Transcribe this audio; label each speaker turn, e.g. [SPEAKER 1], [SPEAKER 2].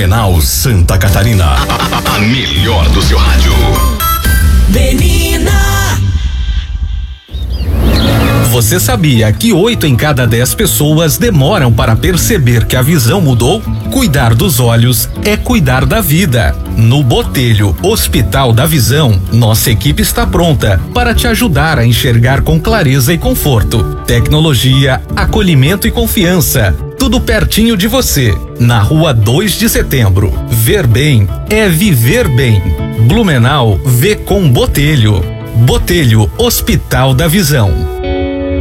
[SPEAKER 1] Blumenau, Santa Catarina. A melhor do seu rádio.
[SPEAKER 2] Menina!
[SPEAKER 3] Você sabia que 8 em cada 10 pessoas demoram para perceber que a visão mudou? Cuidar dos olhos é cuidar da vida. No Botelho Hospital da Visão, nossa equipe está pronta para te ajudar a enxergar com clareza e conforto. Tecnologia, acolhimento e confiança. Tudo pertinho de você. Na Rua 2 de Setembro. Ver bem é viver bem. Blumenau vê com Botelho. Botelho Hospital da Visão.